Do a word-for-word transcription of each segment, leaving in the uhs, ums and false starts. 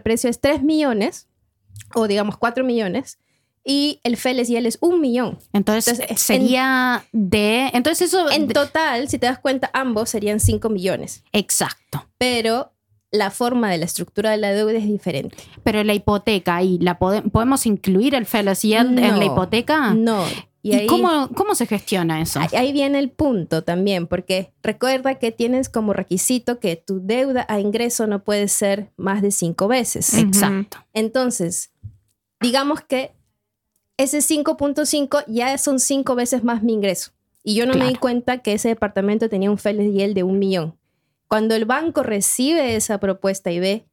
precio es tres millones, o digamos cuatro millones, y el Feles y él es un millón. Entonces, entonces sería en, de... Entonces eso... En total, si te das cuenta, ambos serían cinco millones. Exacto. Pero la forma de la estructura de la deuda es diferente. Pero la hipoteca, ¿y la pode- podemos incluir el Feles y él no, en la hipoteca? No. ¿Y, ¿Y ahí, cómo, cómo se gestiona eso? Ahí viene el punto también, porque recuerda que tienes como requisito que tu deuda a ingreso no puede ser más de cinco veces. Exacto. Entonces, digamos que ese cinco punto cinco ya son cinco veces más mi ingreso. Y yo no claro. me di cuenta que ese departamento tenía un Feles y él de un millón. Cuando el banco recibe esa propuesta y ve...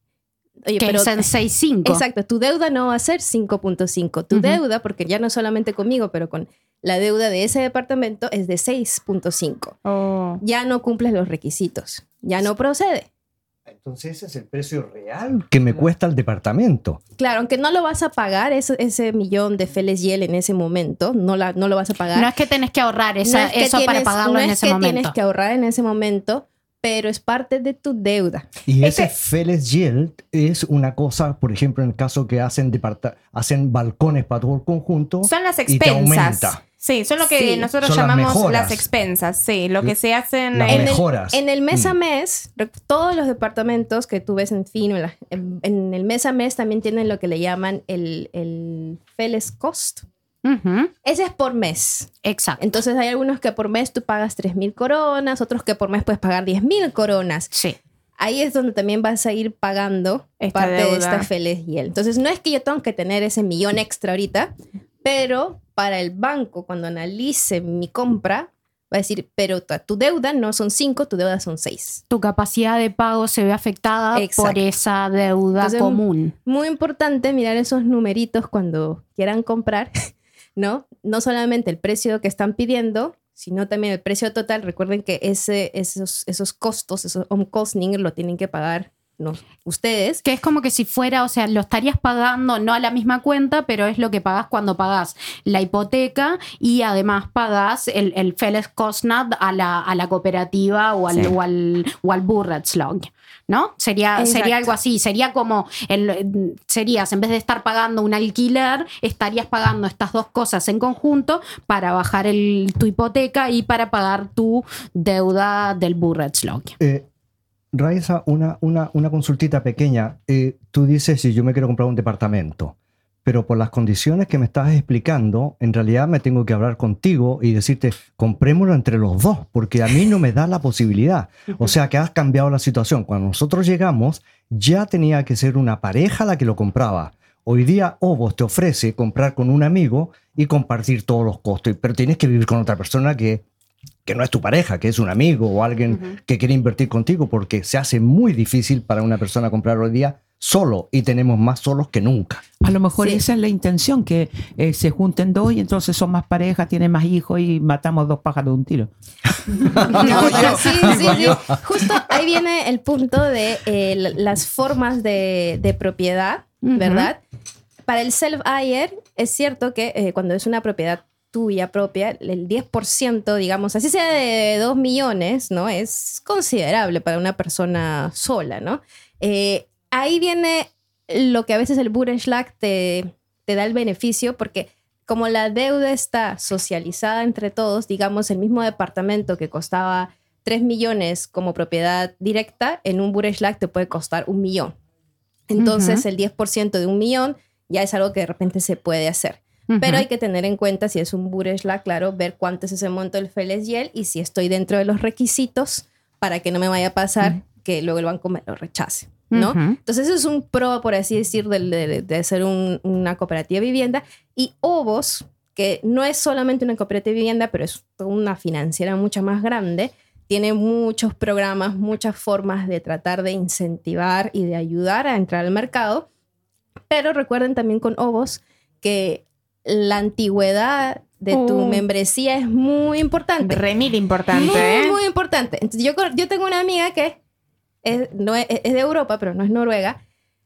Oye, que pero, es en seis punto cinco. Exacto, tu deuda no va a ser cinco punto cinco. Tu uh-huh. deuda, porque ya no solamente conmigo, pero con la deuda de ese departamento es de seis punto cinco. Oh. Ya no cumples los requisitos, ya no procede. Entonces ese es el precio real que me cuesta el departamento. Claro, aunque no lo vas a pagar, ese, ese millón de Feles y él en ese momento, no, la, no lo vas a pagar. No es que tenés que ahorrar esa, no es que eso tienes, para pagarlo no en ese momento. No es que tienes que ahorrar en ese momento, pero es parte de tu deuda. Y ese este, Feles Yield es una cosa, por ejemplo, en el caso que hacen, departa- hacen balcones para todo el conjunto. Son las expensas. Y te aumenta. Sí, son lo que sí. nosotros son llamamos las, las expensas. Sí, lo que se hacen las en, mejoras. El, en el mes a mes, todos los departamentos que tú ves en Fino, en, en el mes a mes también tienen lo que le llaman el, el Feles Cost. Uh-huh. Ese es por mes. Exacto. Entonces hay algunos que por mes tú pagas tres mil coronas, otros que por mes puedes pagar diez mil coronas. Sí. Ahí es donde también vas a ir pagando esta parte deuda. de esta Feles y él. Entonces no es que yo tenga que tener ese millón extra ahorita, pero para el banco, cuando analice mi compra, va a decir, pero tu, tu deuda no son cinco, tu deuda son seis. Tu capacidad de pago se ve afectada Exacto. por esa deuda Entonces, común. Muy importante mirar esos numeritos cuando quieran comprar, ¿no? No solamente el precio que están pidiendo, sino también el precio total. Recuerden que ese, esos, esos costos, esos on-costing lo tienen que pagar no, ustedes. Que es como que si fuera, o sea, lo estarías pagando no a la misma cuenta, pero es lo que pagás cuando pagás la hipoteca y además pagás el, el Feles Kostnad a la, a la cooperativa o al, sí. o al, o al Búrretslag, ¿no? Sería, sería algo así, sería como, el, serías, en vez de estar pagando un alquiler, estarías pagando estas dos cosas en conjunto para bajar el, tu hipoteca y para pagar tu deuda del Búrretslag. Eh. Raiza, una, una, una consultita pequeña. Eh, tú dices, si yo me quiero comprar un departamento, pero por las condiciones que me estás explicando, en realidad me tengo que hablar contigo y decirte, comprémoslo entre los dos, porque a mí no me da la posibilidad. O sea, que has cambiado la situación. Cuando nosotros llegamos, ya tenía que ser una pareja la que lo compraba. Hoy día, Ovos te ofrece comprar con un amigo y compartir todos los costos, pero tienes que vivir con otra persona que... que no es tu pareja, que es un amigo o alguien uh-huh. que quiere invertir contigo, porque se hace muy difícil para una persona comprar hoy día solo y tenemos más solos que nunca. A lo mejor sí. esa es la intención, que eh, se junten dos y entonces son más parejas, tienen más hijos y matamos dos pájaros de un tiro. No, pero sí, sí, sí. Justo ahí viene el punto de eh, las formas de, de propiedad, uh-huh. ¿verdad? Para el self-hire es cierto que eh, cuando es una propiedad tuya propia, el diez por ciento, digamos, así sea de dos millones, ¿no? Es considerable para una persona sola, ¿no? Eh, ahí viene lo que a veces el Búrretslag te, te da el beneficio, porque como la deuda está socializada entre todos, digamos, el mismo departamento que costaba tres millones como propiedad directa, en un Búrretslag te puede costar un millón. Entonces, uh-huh. el diez por ciento de un millón ya es algo que de repente se puede hacer. Pero hay que tener en cuenta, si es un Búrretslag, claro, ver cuánto es ese monto del Feles y él y si estoy dentro de los requisitos para que no me vaya a pasar uh-huh. que luego el banco me lo rechace, ¿no? Uh-huh. Entonces eso es un pro, por así decir, de, de, de ser un, una cooperativa de vivienda. Y Ovos, que no es solamente una cooperativa de vivienda, pero es una financiera mucho más grande, tiene muchos programas, muchas formas de tratar de incentivar y de ayudar a entrar al mercado. Pero recuerden también con Ovos que la antigüedad de tu uh, membresía es muy importante. Remil importante, muy, ¿eh? Muy importante. Entonces, yo, yo tengo una amiga que es, no es, es de Europa, pero no es noruega.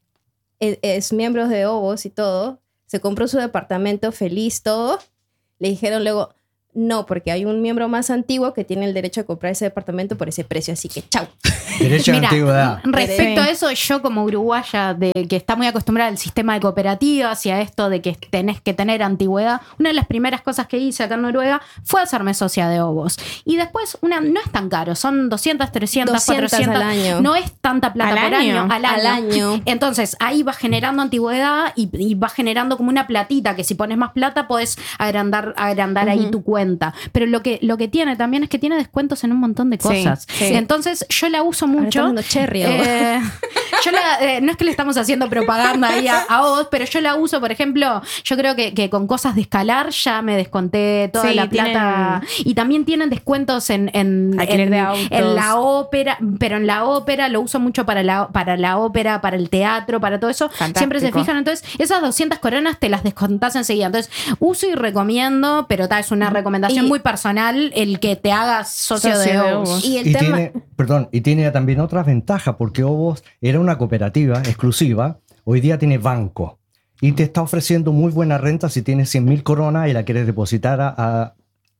Es, es miembro de Ovos y todo. Se compró su departamento feliz, todo. Le dijeron luego, no, porque hay un miembro más antiguo que tiene el derecho a comprar ese departamento por ese precio, así que chau. Derecho a Mira, antigüedad. Respecto a eso, yo como uruguaya, de que está muy acostumbrada al sistema de cooperativas y a esto de que tenés que tener antigüedad, una de las primeras cosas que hice acá en Noruega fue hacerme socia de Ovos. Y después, una no es tan caro, son doscientas, trescientas, doscientas cuatrocientas. al año. No es tanta plata ¿Al por año? año, al año. Al año. Entonces, ahí vas generando antigüedad y, y vas generando como una platita, que si pones más plata podés agrandar, agrandar uh-huh. ahí tu cuenta. Pero lo que, lo que tiene también es que tiene descuentos en un montón de cosas. Sí, sí. Entonces, yo la uso mucho. Cherry, eh, yo la, eh, no es que le estamos haciendo propaganda ahí a, a vos, pero yo la uso, por ejemplo, yo creo que, que con cosas de escalar ya me desconté toda sí, la plata. Tienen... Y también tienen descuentos en, en, en, de autos. en la ópera, pero en la ópera lo uso mucho para la, para la ópera, para el teatro, para todo eso. Fantástico. Siempre se fijan. Entonces, esas doscientas coronas te las descontás enseguida. Entonces, uso y recomiendo, pero tal, es una recomendación y, muy personal el que te hagas socio, socio de Ovos. Y el y tema... tiene, perdón, y tiene también otras ventajas, porque Ovos era una cooperativa exclusiva, hoy día tiene banco y te está ofreciendo muy buena renta si tienes cien mil coronas y la quieres depositar a, a,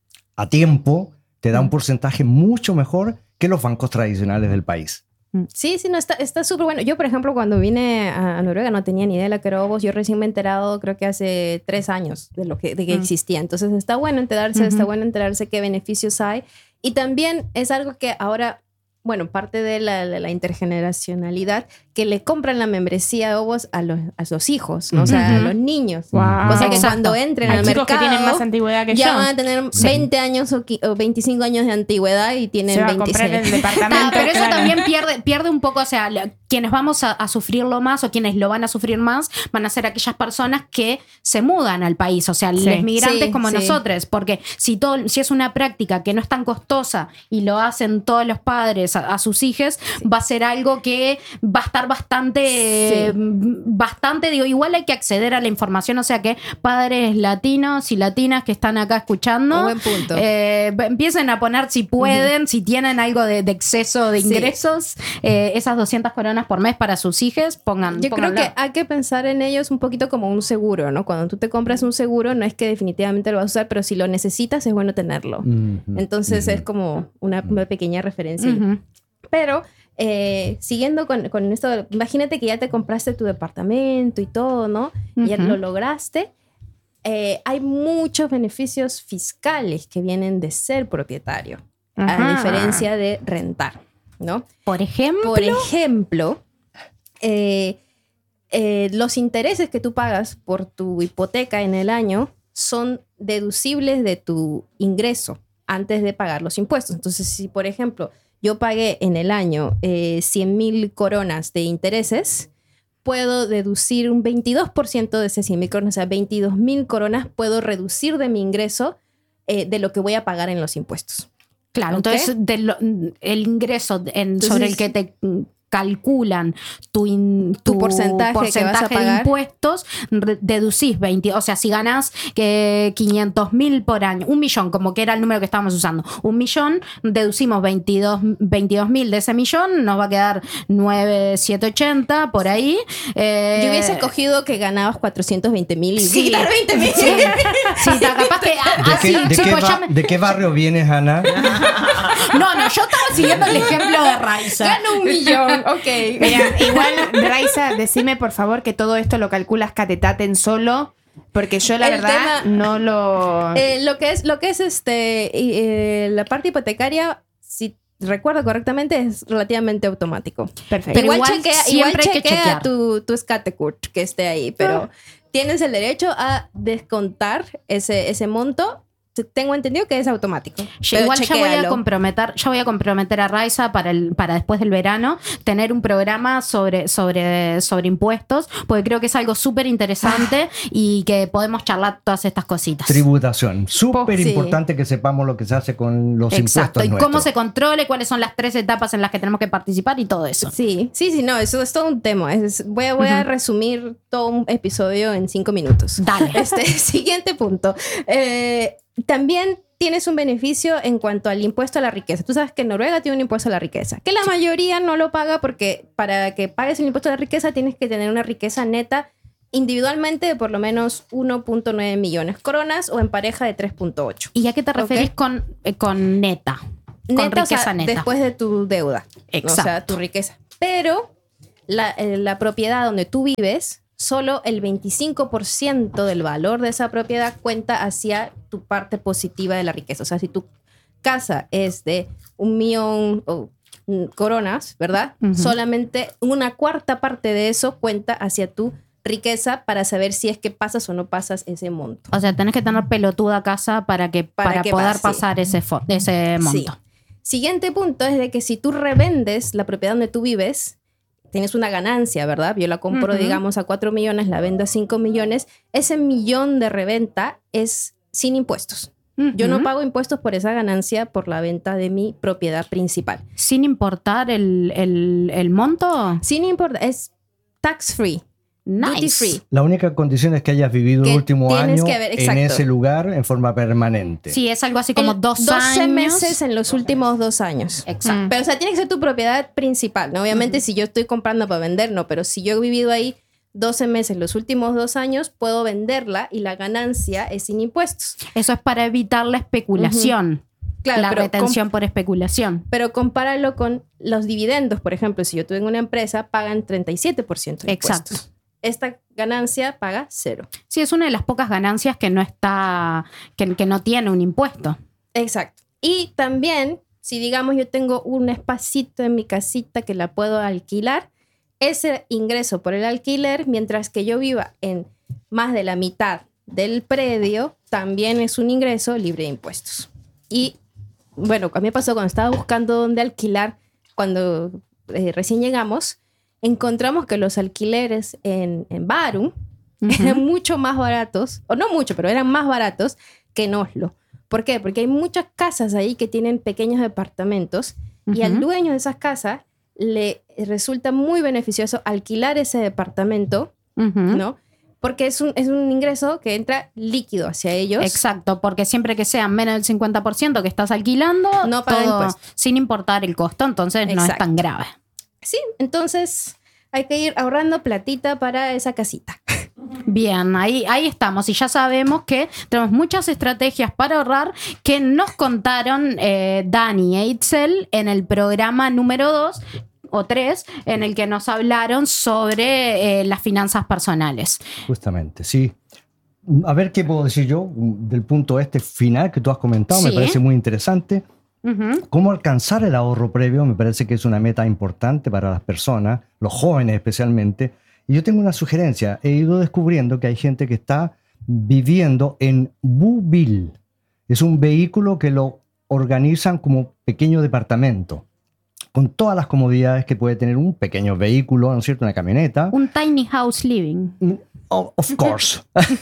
a tiempo, te da un porcentaje mucho mejor que los bancos tradicionales del país. Sí, sí, no, está está súper bueno. Yo, por ejemplo, cuando vine a Noruega no tenía ni idea de la que era Ovos. Yo recién me he enterado, creo que hace tres años de lo que, de que mm. existía. Entonces está bueno enterarse, uh-huh. está bueno enterarse qué beneficios hay. Y también es algo que ahora, bueno, parte de la, la, la intergeneracionalidad, que le compran la membresía de Ovos a los, a los hijos, ¿no? O sea, uh-huh. a los niños. Wow. O sea, que Exacto. cuando entren hay al chicos mercado, que tienen más antigüedad que ya yo. van a tener sí. veinte años o, o veinticinco años de antigüedad y tienen Se va veintiséis. a comprar el departamento. Ah, pero eso claro. también pierde, pierde un poco, o sea, quienes vamos a, a sufrirlo más o quienes lo van a sufrir más van a ser aquellas personas que se mudan al país, o sea, sí. los migrantes sí, como sí. nosotros, porque si, todo, si es una práctica que no es tan costosa y lo hacen todos los padres a, a sus hijos, sí. va a ser algo que va a estar bastante... Sí. bastante, digo, igual hay que acceder a la información, o sea que padres latinos y latinas que están acá escuchando, buen punto. Eh, empiecen a poner si pueden, uh-huh. si tienen algo de, de exceso de ingresos, sí. eh, esas doscientas coronas por mes para sus hijos, pongan. Yo pónganlo. creo que hay que pensar en ellos un poquito como un seguro, ¿no? Cuando tú te compras un seguro, no es que definitivamente lo vas a usar, pero si lo necesitas es bueno tenerlo. Uh-huh. Entonces uh-huh. es como una, una pequeña referencia. Uh-huh. Pero Eh, siguiendo con, con esto, imagínate que ya te compraste tu departamento y todo, ¿no? Uh-huh. Ya lo lograste. Eh, hay muchos beneficios fiscales que vienen de ser propietario, uh-huh. a diferencia de rentar, ¿no? Por ejemplo, Por ejemplo eh, eh, los intereses que tú pagas por tu hipoteca en el año son deducibles de tu ingreso antes de pagar los impuestos. Entonces, si por ejemplo yo pagué en el año eh, cien mil coronas de intereses, puedo deducir un veintidós por ciento de esas cien mil coronas, o sea, veintidós mil coronas puedo reducir de mi ingreso eh, de lo que voy a pagar en los impuestos. Claro, ¿Okay? entonces de lo, el ingreso en, entonces, sobre el que te calculan tu, in, tu, tu porcentaje, porcentaje que vas a de pagar. impuestos, re, deducís veinte, o sea, si ganás que quinientos mil por año, un millón, como que era el número que estábamos usando, un millón, deducimos veintidós mil de ese millón, nos va a quedar nueve, siete, ochenta por ahí. Eh, Yo hubiese cogido que ganabas cuatrocientos veinte mil y sí, quitar veinte mil. Sí, sí, capaz que así, ¿De, qué, de, sí, qué pues va, me... ¿De qué barrio vienes, Ana? No, no, yo estaba siguiendo el ejemplo de Raiza. Gano un millón, ok. Mira, igual, Raiza, decime por favor que todo esto lo calculas catetaten solo, porque yo la El verdad tema, no lo... Eh, lo que es, lo que es este, eh, la parte hipotecaria, si recuerdo correctamente, es relativamente automático. Perfecto. Pero igual, igual chequea, siempre igual hay que chequea chequear. tu, tu Skattekort que esté ahí, pero Ah. tienes el derecho a descontar ese, ese monto. Tengo entendido que es automático. Yo igual ya voy a comprometer, ya voy a comprometer a Raiza para el, para después del verano tener un programa sobre, sobre, sobre impuestos, porque creo que es algo súper interesante ah. y que podemos charlar todas estas cositas. Tributación. Súper sí. importante que sepamos lo que se hace con los Exacto. impuestos Y nuestros. cómo se controla, cuáles son las tres etapas en las que tenemos que participar y todo eso. Sí, sí, sí, no, eso es todo un tema. Es, voy a, voy uh-huh. a resumir todo un episodio en cinco minutos. Dale. Este, siguiente punto. Eh, también tienes un beneficio en cuanto al impuesto a la riqueza. Tú sabes que Noruega tiene un impuesto a la riqueza, que la sí. mayoría no lo paga porque para que pagues el impuesto a la riqueza tienes que tener una riqueza neta individualmente de por lo menos uno punto nueve millones coronas o en pareja de tres punto ocho. ¿Y a qué te referís Ok. con, eh, con neta? Con Neta, riqueza o sea, neta. después de tu deuda. Exacto. O sea, tu riqueza. Pero la, eh, la propiedad donde tú vives, solo el veinticinco por ciento del valor de esa propiedad cuenta hacia tu parte positiva de la riqueza. O sea, si tu casa es de un millón o mm, coronas, ¿verdad? Ujú. Solamente una cuarta parte de eso cuenta hacia tu riqueza para saber si es que pasas o no pasas ese monto. O sea, tenés que tener pelotuda casa para, que, Para para que poder pase. pasar ese, fo- ese monto. Sí. Siguiente punto es de que si tú revendes la propiedad donde tú vives, tienes una ganancia, ¿verdad? Yo la compro, Ujú. digamos, a cuatro millones, la vendo a cinco millones. Ese millón de reventa es sin impuestos. Yo no Ujú. pago impuestos por esa ganancia por la venta de mi propiedad principal. Sin importar el, el, el monto. Sin importar, es tax free, duty Nice. free. La única condición es que hayas vivido Que el último tienes año que haber- en exacto. ese lugar en forma permanente. Sí, es algo así como El- dos doce años. meses en los últimos dos años. Exacto. Pero, o sea, tiene que ser tu propiedad principal, ¿no? Obviamente, si yo estoy comprando para vender, no. Pero si yo he vivido ahí doce meses los últimos dos años, puedo venderla y la ganancia es sin impuestos. Eso es para evitar la especulación. Claro, la pero retención por especulación. Pero compáralo con los dividendos, por ejemplo. Si yo tengo una empresa, pagan treinta y siete por ciento de Exacto. impuestos. Esta ganancia paga cero. Sí, es una de las pocas ganancias que no está, que, que no tiene un impuesto. Exacto. Y también, si digamos yo tengo un espacito en mi casita que la puedo alquilar, ese ingreso por el alquiler, mientras que yo viva en más de la mitad del predio, también es un ingreso libre de impuestos. Y bueno, a mí me pasó cuando estaba buscando dónde alquilar, cuando eh, recién llegamos, encontramos que los alquileres en, en Barum eran mucho más baratos, o no mucho, pero eran más baratos que en Oslo. ¿Por qué? Porque hay muchas casas ahí que tienen pequeños departamentos y al Ujú. dueño de esas casas le resulta muy beneficioso alquilar ese departamento, Ujú. ¿no? Porque es un, es un ingreso que entra líquido hacia ellos. Exacto, porque siempre que sea menos del cincuenta por ciento que estás alquilando, No paga todo impuestos. sin importar el costo, entonces no es Exacto. tan grave. Sí, entonces hay que ir ahorrando platita para esa casita. Bien, ahí, ahí estamos y ya sabemos que tenemos muchas estrategias para ahorrar que nos contaron eh, Dani e Itzel en el programa número dos o tres en el que nos hablaron sobre eh, las finanzas personales. Justamente, sí. A ver qué puedo decir yo del punto este final que tú has comentado, me Sí. parece muy interesante. Ujú. Cómo alcanzar el ahorro previo me parece que es una meta importante para las personas, los jóvenes especialmente. Y yo tengo una sugerencia. He ido descubriendo que hay gente que está viviendo en Bubil. Es un vehículo que lo organizan como pequeño departamento, con todas las comodidades que puede tener un pequeño vehículo, ¿no es cierto? Una camioneta. Un tiny house living. Oh, of course.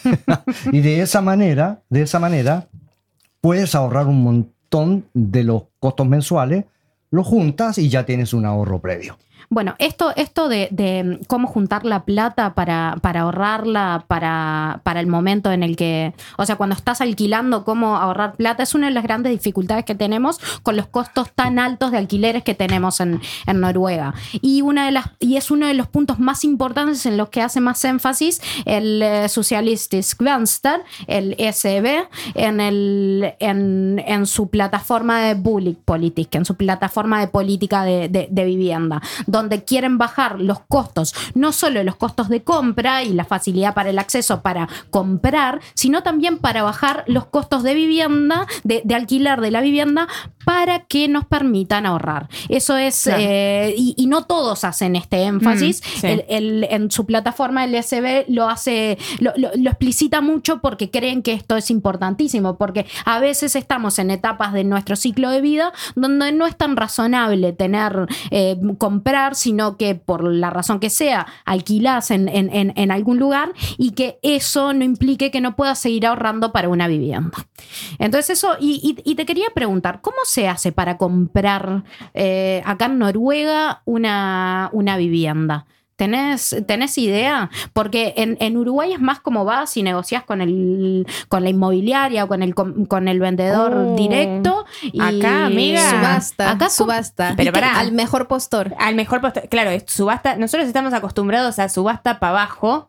Y de esa manera, de esa manera, puedes ahorrar un montón de los costos mensuales, lo juntas y ya tienes un ahorro previo. Bueno, esto, esto de, de cómo juntar la plata para, para ahorrarla para, para el momento en el que, o sea, cuando estás alquilando, cómo ahorrar plata, es una de las grandes dificultades que tenemos con los costos tan altos de alquileres que tenemos en, en Noruega. Y, una de las, y es uno de los puntos más importantes en los que hace más énfasis el eh, Socialistisk Venstre, el S E B, en, el, en, en su plataforma de Boligpolitik, en su plataforma de política de, de, de vivienda, donde quieren bajar los costos, no solo los costos de compra y la facilidad para el acceso para comprar, sino también para bajar los costos de vivienda, de, de alquiler de la vivienda, para que nos permitan ahorrar. Eso es, Claro. eh, y, y no todos hacen este énfasis. Mm, sí. el, el, en su plataforma el S B lo hace, lo, lo, lo explicita mucho porque creen que esto es importantísimo, porque a veces estamos en etapas de nuestro ciclo de vida donde no es tan razonable tener, eh, comprar, sino que por la razón que sea, alquilás en, en, en, en algún lugar y que eso no implique que no puedas seguir ahorrando para una vivienda. Entonces eso, y, y, y te quería preguntar, ¿cómo se hace para comprar eh, acá en Noruega una, una vivienda? ¿Tenés, ¿Tenés idea? Porque en, en Uruguay es más como vas y negociás con, el, con la inmobiliaria o con el, con, con el vendedor Oh. directo. Y Acá, amiga. Subasta, Acá com- subasta. Pero Y que- pará. al mejor postor. Al mejor postor. Claro, es subasta. Nosotros estamos acostumbrados a subasta para abajo.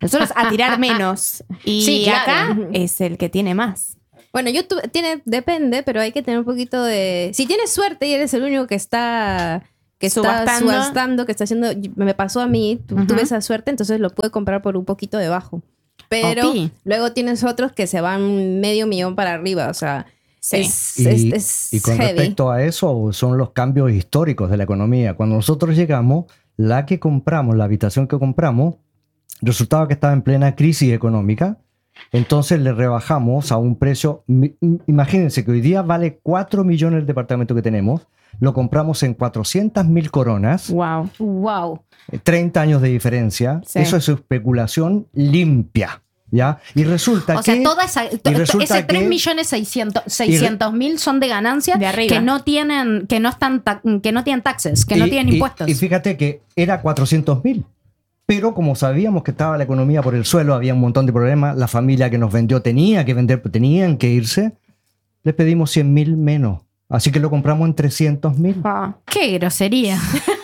Nosotros a tirar menos. Y Sí, claro. acá es el que tiene más. Bueno, yo tu- tiene, depende, pero hay que tener un poquito de... Si tienes suerte y eres el único que está... que está Subastando. subastando, que está haciendo... Me pasó a mí, tu- Ujú. tuve esa suerte, entonces lo pude comprar por un poquito debajo. Pero Opi. luego tienes otros que se van medio millón para arriba, o sea... Sí. Es, Y, es, es y con heavy. respecto a eso, son los cambios históricos de la economía. Cuando nosotros llegamos, la que compramos, la habitación que compramos, resultaba que estaba en plena crisis económica. Entonces le rebajamos a un precio. mi- Imagínense que hoy día vale cuatro millones el departamento que tenemos. Lo compramos en cuatrocientas mil coronas, Wow. Wow. treinta años de diferencia. Sí. Eso es especulación limpia, ¿ya? Y resulta O que... sea, toda esa, to- y resulta ese tres que- millones seiscientos mil son de ganancias De arriba. que no tienen, que no están ta- que no tienen taxes, que no Y- tienen y- impuestos. Y fíjate que era cuatrocientos mil. Pero como sabíamos que estaba la economía por el suelo, había un montón de problemas, la familia que nos vendió tenía que vender, tenían que irse, les pedimos cien mil menos. Así que lo compramos en trescientos mil. Ah. Qué grosería.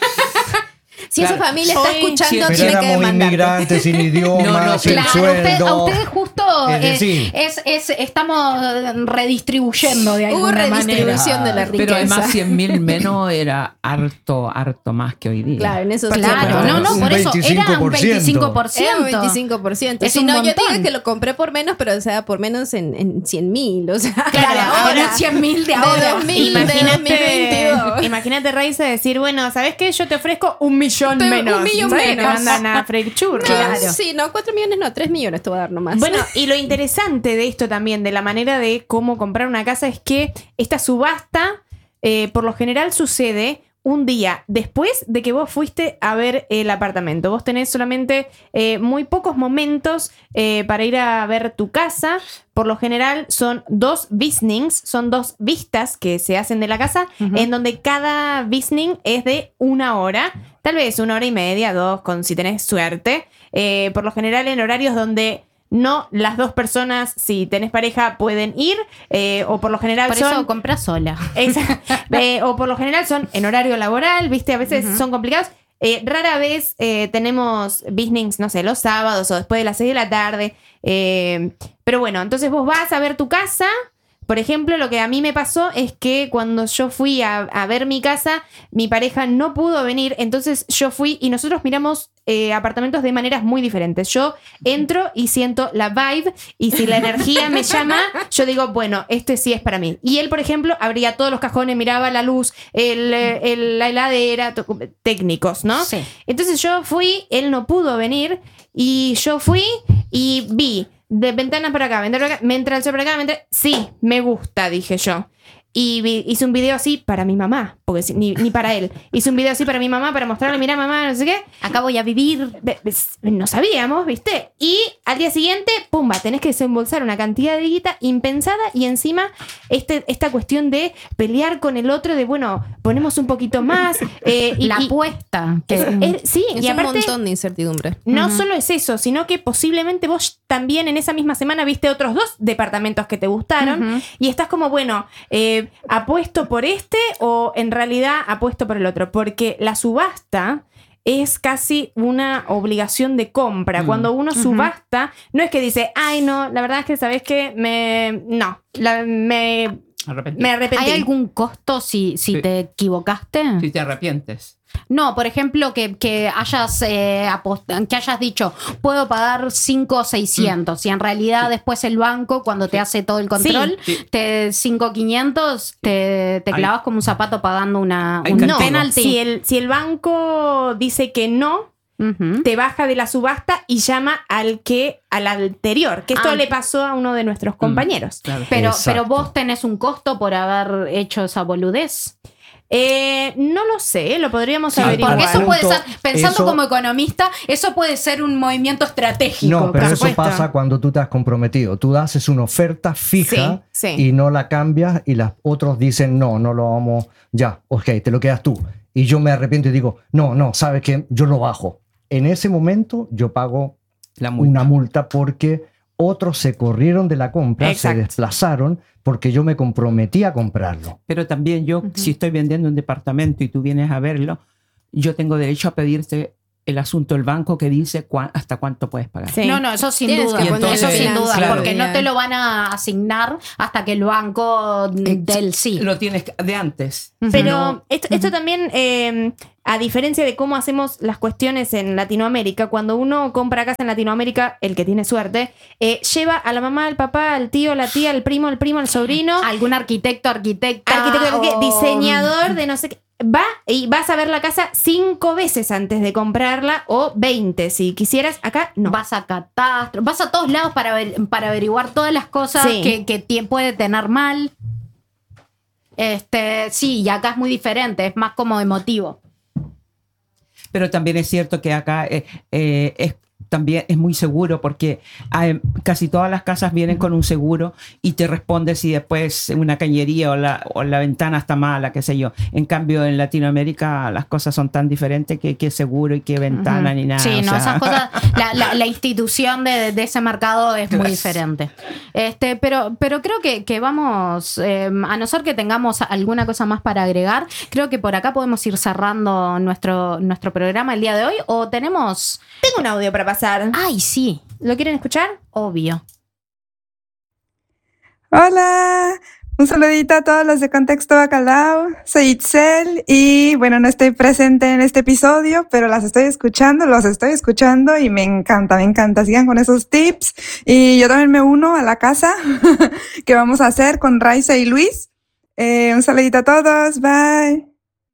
Si esa Claro. familia está Hoy, escuchando, sí, Pero tiene que éramos demandarte. inmigrantes, sin idioma, No, no, sin Claro, a usted- sueldo. a ustedes justo Es eh, decir- es, es- estamos redistribuyendo de Hubo alguna manera. redistribución de la riqueza. Pero además cien mil menos era harto, harto más que hoy día. Claro, en eso sí. Claro, Claro, no, no, un por eso era un veinticinco por ciento. Era un veinticinco por ciento. Es Si un no, yo montón. dije que lo compré por menos, pero o sea, por menos en, en cien mil. O sea, Claro, de ahora ahora. cien mil de De ahora. dos mil. de Imagínate, dos mil veintidós. imagínate, Raiza, decir, bueno, ¿sabes qué? Yo te ofrezco un millón Te- un menos. millón ¿Sabes? menos. Te mandan a freír churros. Claro. Sí, no, cuatro millones no, tres millones te voy a dar nomás. Bueno, y lo interesante de esto también, de la manera de cómo comprar una casa, es que esta subasta, eh, por lo general, sucede un día después de que vos fuiste a ver el apartamento. Vos tenés solamente eh, muy pocos momentos eh, para ir a ver tu casa. Por lo general son dos visnings, son dos vistas que se hacen de la casa, Ujú. en donde cada visning es de una hora, tal vez una hora y media, dos, con, si tenés suerte. Eh, por lo general en horarios donde no las dos personas, si tenés pareja, pueden ir, eh, o por lo general Por son... eso compra sola. Exa- eh, o por lo general son en horario laboral, ¿viste? A veces Ujú. son complicados. Eh, rara vez eh, tenemos business, no sé, los sábados o después de las seis de la tarde. Eh, pero bueno, entonces vos vas a ver tu casa. Por ejemplo, lo que a mí me pasó es que cuando yo fui a, a ver mi casa, mi pareja no pudo venir, entonces yo fui y nosotros miramos eh, apartamentos de maneras muy diferentes. Yo entro y siento la vibe y si la energía me llama, yo digo, bueno, este sí es para mí. Y él, por ejemplo, abría todos los cajones, miraba la luz, el, el- la heladera, to- técnicos, ¿no? Sí. Entonces yo fui, él no pudo venir y yo fui y vi de ventanas para acá, ventanas para acá, me entra el sol para acá, me entra... Sí, me gusta, dije yo. Y vi- hice un video así para mi mamá, porque si- ni, ni para él. Hice un video así para mi mamá, para mostrarle, mira mamá, no sé qué. Acá voy a vivir. Ve- ves, No sabíamos, ¿viste? Y al día siguiente, pumba, tenés que desembolsar una cantidad de guita impensada y encima este, esta cuestión de pelear con el otro, de bueno, ponemos un poquito más. eh, y, La y- apuesta. Que, es- es- sí, es y un aparte... montón de incertidumbre. No Ujú. solo es eso, sino que posiblemente vos también en esa misma semana viste otros dos departamentos que te gustaron Ujú. y estás como, bueno, eh, apuesto por este o en realidad apuesto por el otro, porque la subasta es casi una obligación de compra. Mm. Cuando uno Ujú. subasta, no es que dice, ay, no, la verdad es que, ¿sabes qué? Me... No, la- me, Arrepentí. me arrepentí. ¿Hay algún costo si, si Sí. te equivocaste? Si te arrepientes. No, por ejemplo, que, que hayas eh, apost- que hayas dicho, puedo pagar cinco o seiscientos, y en realidad después el banco, cuando te hace todo el control, Sí. te cinco quinientos, te, te Hay- clavas como un zapato pagando una, Hay un castigo. penalti. Si el, si el banco dice que no, Ujú. te baja de la subasta y llama al que al anterior, que esto Ah. le pasó a uno de nuestros compañeros. Claro. Pero, Exacto. pero vos tenés un costo por haber hecho esa boludez. Eh, no lo sé, lo podríamos Sí, averiguar. Porque eso puede ser, pensando eso- como economista, eso puede ser un movimiento estratégico. No, pero por eso supuesto. pasa cuando tú te has comprometido. Tú haces una oferta fija Sí, sí. y no la cambias y los otros dicen, no, no lo vamos, ya, ok, te lo quedas tú. Y yo me arrepiento y digo, no, no, ¿sabes qué? Yo lo bajo. En ese momento yo pago La multa. una multa porque otros se corrieron de la compra, Exacto. se desplazaron porque yo me comprometí a comprarlo. Pero también yo, si estoy vendiendo un departamento y tú vienes a verlo, yo tengo derecho a pedirte el asunto del banco que dice cuán, hasta cuánto puedes pagar. Sí. No, no, eso sin Tienes duda. que poner Eso sin el duda, claro. porque no te lo van a asignar hasta que el banco del sí. Lo tienes de antes. Pero No. esto, esto también, eh, a diferencia de cómo hacemos las cuestiones en Latinoamérica, cuando uno compra casa en Latinoamérica, el que tiene suerte, eh, lleva a la mamá, al papá, al tío, la tía, al primo, al primo, al sobrino, Algún arquitecto, arquitecta. arquitecto, o- diseñador de no sé qué. Va y vas a ver la casa cinco veces antes de comprarla o veinte si quisieras. Acá no. Vas a catastro, vas a todos lados para, ver- para averiguar todas las cosas Sí. que, que tie- puede tener mal. Este, sí, y acá es muy diferente, es más como emotivo. Pero también es cierto que acá eh, eh, es, también es muy seguro porque hay, casi todas las casas vienen con un seguro y te responde si después una cañería o la, o la ventana está mala, qué sé yo. En cambio, en Latinoamérica las cosas son tan diferentes que qué seguro y qué ventana ni nada. Sí, o no, sea. esas cosas, la, la- la institución de, de ese mercado es muy diferente. Este, pero, pero creo que, que vamos, eh, a no ser que tengamos alguna cosa más para agregar, creo que por acá podemos ir cerrando nuestro, nuestro programa el día de hoy. O tenemos. Tengo un audio para pasar. Ay, sí, ¿Lo quieren escuchar? obvio. Hola, un saludito a todos los de Contexto Bacalao. Soy Itzel y bueno, no estoy presente en este episodio, pero las estoy escuchando, los estoy escuchando y me encanta, me encanta. Sigan con esos tips y yo también me uno a la casa que vamos a hacer con Raiza y Luis. Eh, un saludito a todos, bye.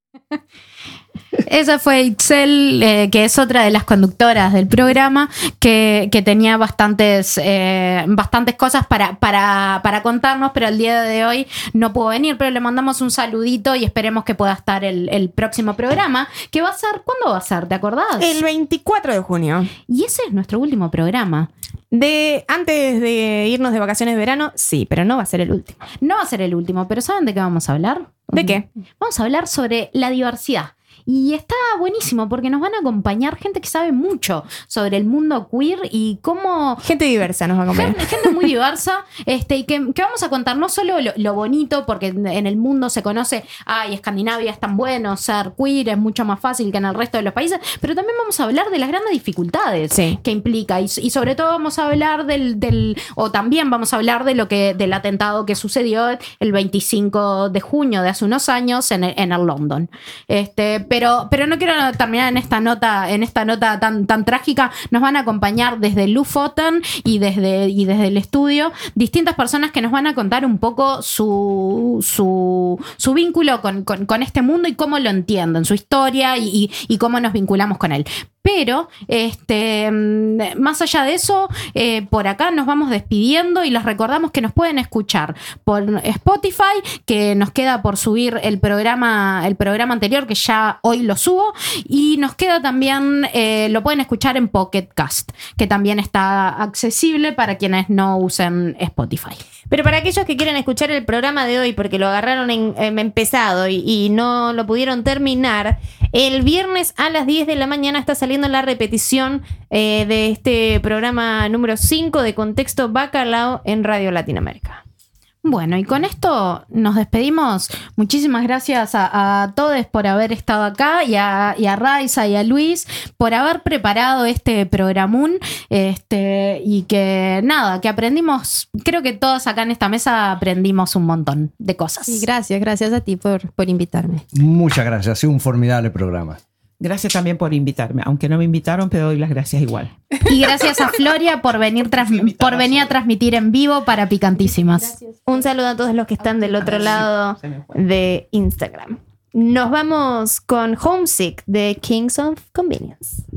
Esa fue Itzel, eh, que es otra de las conductoras del programa, que, que tenía bastantes, eh, bastantes cosas para, para, para contarnos, pero el día de hoy no pudo venir, pero le mandamos un saludito y esperemos que pueda estar el, el próximo programa, que va a ser, ¿cuándo va a ser? ¿Te acordás? El veinticuatro de junio. Y ese es nuestro último programa. De, antes de irnos de vacaciones de verano, sí, pero no va a ser el último. No va a ser el último, pero ¿saben de qué vamos a hablar? ¿De qué? Vamos a hablar sobre la diversidad. Y está buenísimo porque nos van a acompañar gente que sabe mucho sobre el mundo queer y cómo... Gente diversa nos va a acompañar. Gente, gente muy diversa, este, y que, que vamos a contar no solo lo, lo bonito, porque en el mundo se conoce, ay, Escandinavia es tan bueno, ser queer es mucho más fácil que en el resto de los países, pero también vamos a hablar de las grandes dificultades Sí. que implica, y, y sobre todo vamos a hablar del, del, o también vamos a hablar de lo que, del atentado que sucedió el veinticinco de junio de hace unos años en el, en el London. Este, pero, pero no quiero terminar en esta nota, en esta nota tan, tan trágica. Nos van a acompañar desde Lofoten y desde, y desde el estudio distintas personas que nos van a contar un poco su, su, su vínculo con, con, con este mundo y cómo lo entienden, su historia y, y, y cómo nos vinculamos con él. Pero, este, más allá de eso, eh, por acá nos vamos despidiendo y les recordamos que nos pueden escuchar por Spotify, que nos queda por subir el programa, el programa anterior, que ya hoy lo subo, y nos queda también, eh, lo pueden escuchar en Pocket Cast, que también está accesible para quienes no usen Spotify. Pero para aquellos que quieren escuchar el programa de hoy porque lo agarraron en, en empezado y, y no lo pudieron terminar, el viernes a las diez de la mañana está saliendo la repetición eh, de este programa número cinco de Contexto Bacalao en Radio Latinoamérica. Bueno, y con esto nos despedimos. Muchísimas gracias a, a todos por haber estado acá y a, y a Raiza y a Luis por haber preparado este programón. Este, y que nada, que aprendimos, creo que todos acá en esta mesa aprendimos un montón de cosas. Sí, gracias, gracias a ti por, por invitarme. Muchas gracias, ha sido un formidable programa. Gracias también por invitarme. Aunque no me invitaron, pero doy las gracias igual. Y gracias a Floria por venir, tras, por venir a transmitir en vivo para Picantísimas. Un saludo a todos los que están del otro lado de Instagram. Nos vamos con Homesick de Kings of Convenience.